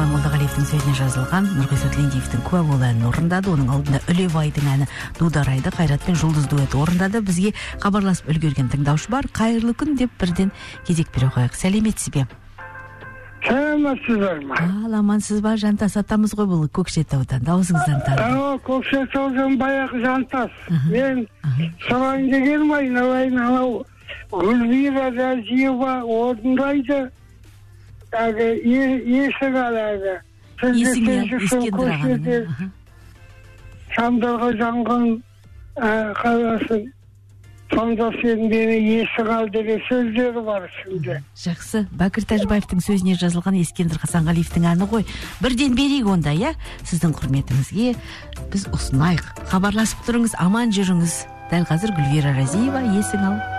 Шалбай Молдағалиевтің сөзіне жазылған Нұрғиса Тілендиевтің куә бол әнін орындады. Оның алдында Үлебайдың әні Дударайды Қайрат пен Жұлдыз дуэті орындады. Бізге хабарласып үлгерген тыңдаушы бар. Қайырлы күн деп бірден кезек бере қояйық. Сәлеметсіз бе? Сәлеметсіздер ма? Амансыз ба? Жантас атамыз ғой бұл Көкшетаудан. Дауысыңыздан таныдым. Көкшетаудан баяғы Жантас. Мен сұрайын деген айналайын анау Гүлмира Разиева орындайды. Есік алады. Ескендір Шамдарға жанған қаласын. Сонда сен мені есік ал деген сөздері бар ішінде. Жақсы. Бәкір Тәжібаевтың сөзіне жазылған Ескендір Хасанғалиевтің әні ғой. Бірден берейік онда, я? Сіздің құрметіңізге біз ұсынайық. Хабарласып тұрыңыз, аман жүріңіз. Дәл қазір Гүлвира Разиева, есік ал.